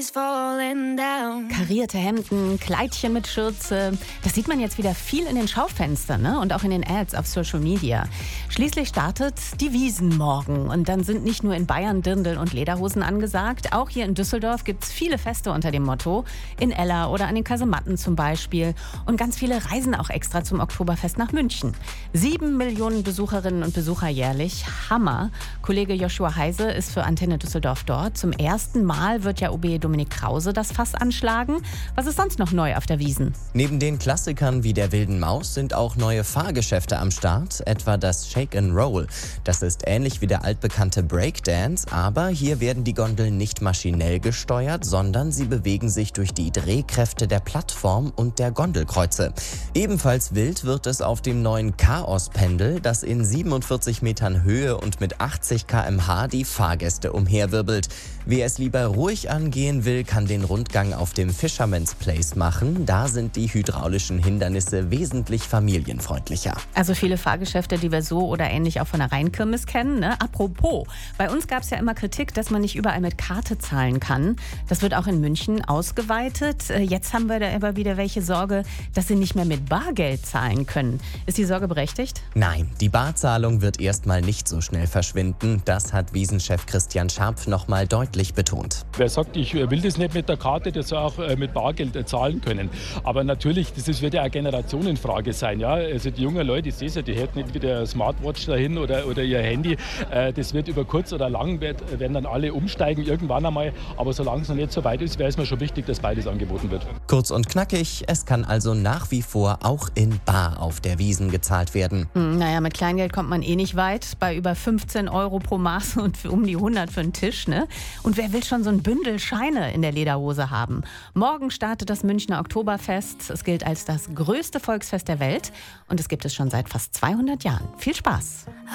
Karierte Hemden, Kleidchen mit Schürze. Das sieht man jetzt wieder viel in den Schaufenstern, ne? Und auch in den Ads auf Social Media. Schließlich startet die Wiesn morgen. Und dann sind nicht nur in Bayern Dirndl und Lederhosen angesagt. Auch hier in Düsseldorf gibt es viele Feste unter dem Motto. In Ella oder an den Kasematten zum Beispiel. Und ganz viele reisen auch extra zum Oktoberfest nach München. 7 Millionen Besucherinnen und Besucher jährlich. Hammer. Kollege Joshua Heise ist für Antenne Düsseldorf dort. Zum ersten Mal wird ja OB Dominik Krause das Fass anschlagen. Was ist sonst noch neu auf der Wiesn? Neben den Klassikern wie der Wilden Maus sind auch neue Fahrgeschäfte am Start, etwa das Shake and Roll. Das ist ähnlich wie der altbekannte Breakdance, aber hier werden die Gondeln nicht maschinell gesteuert, sondern sie bewegen sich durch die Drehkräfte der Plattform und der Gondelkreuze. Ebenfalls wild wird es auf dem neuen Chaos-Pendel, das in 47 Metern Höhe und mit 80 km/h die Fahrgäste umherwirbelt. Wer es lieber ruhig angehen will, kann den Rundgang auf dem Fisherman's Place machen. Da sind die hydraulischen Hindernisse wesentlich familienfreundlicher. Also viele Fahrgeschäfte, die wir so oder ähnlich auch von der Rheinkirmes kennen, ne? Apropos, bei uns gab es ja immer Kritik, dass man nicht überall mit Karte zahlen kann. Das wird auch in München ausgeweitet. Jetzt haben wir da aber wieder welche Sorge, dass sie nicht mehr mit Bargeld zahlen können. Ist die Sorge berechtigt? Nein, die Barzahlung wird erstmal nicht so schnell verschwinden. Das hat Wiesn-Chef Christian Scharpf nochmal deutlich betont. Wer sagt, ich will das nicht mit der Karte, der soll auch mit Bargeld zahlen können. Aber natürlich, wird ja eine Generationenfrage sein. Ja? Also die jungen Leute, ich sehe es ja, die hätten nicht wieder eine Smartwatch dahin oder ihr Handy. Das wird über kurz oder lang, werden dann alle umsteigen irgendwann einmal. Aber solange es noch nicht so weit ist, wäre es mir schon wichtig, dass beides angeboten wird. Kurz und knackig, es kann also nach wie vor auch in bar auf der Wiesn gezahlt werden. Naja, mit Kleingeld kommt man eh nicht weit. Bei über 15 € pro Maß und für um die 100 für einen Tisch. Ne? Und wer will schon so ein Bündel Scheine in der Lederhose haben? Morgen startet das Münchner Oktoberfest. Es gilt als das größte Volksfest der Welt und es gibt es schon seit fast 200 Jahren. Viel Spaß!